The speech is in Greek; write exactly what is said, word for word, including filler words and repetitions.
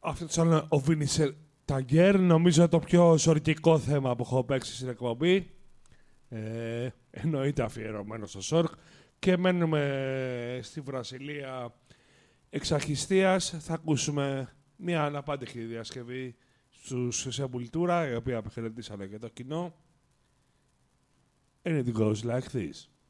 Αυτό ήταν ο Βίνισελ Ταγκέρ, νομίζω το πιο σορκικό θέμα που έχω παίξει στην εκπομπή. Ε, εννοείται αφιερωμένο στο σορκ. Και μένουμε στη Βραζιλία εξ αρχιστείας. Θα ακούσουμε μια αναπάντηχη διασκευή στους Σεμπουλτούρα, η οποία απεχαιρετήσανε και το κοινό. And it goes like this.